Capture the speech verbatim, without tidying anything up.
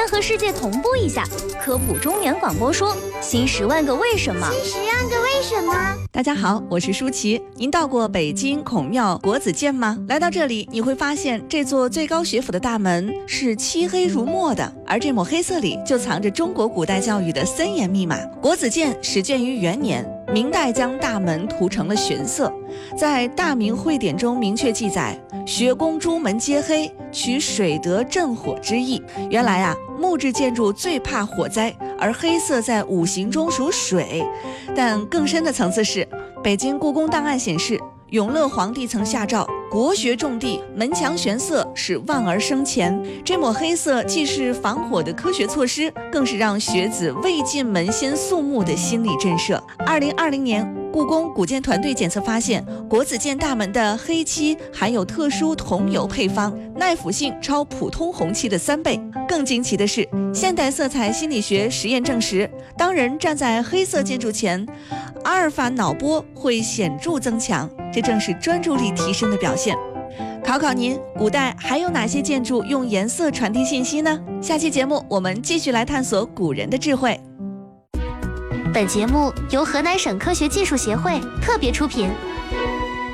先和世界同步一下，科普中年广播说新十万个为什么。 新十万个为什么。 大家好，我是舒淇。您到过北京孔庙国子监吗？来到这里，你会发现这座最高学府的大门是漆黑如墨的，而这抹黑色里就藏着中国古代教育的森严密码。国子监始建于元年，明代将大门涂成了玄色，在《大明会典》中明确记载，学宫诸门皆黑，取水德镇火之意。原来啊，木质建筑最怕火灾，而黑色在五行中属水。但更深的层次是，北京故宫档案显示，永乐皇帝曾下诏，国学重地，门墙玄色，使望而生钱。这抹黑色既是防火的科学措施，更是让学子未进门先肃穆的心理震慑。二零二零年，故宫古建团队检测发现，国子监大门的黑漆含有特殊桐油配方，耐腐性超普通红漆的三倍。更惊奇的是，现代色彩心理学实验证实，当人站在黑色建筑前，阿尔法脑波会显著增强，这正是专注力提升的表现。考考您，古代还有哪些建筑用颜色传递信息呢？下期节目我们继续来探索古人的智慧。 本节目由河南省科学技术协会特别出品。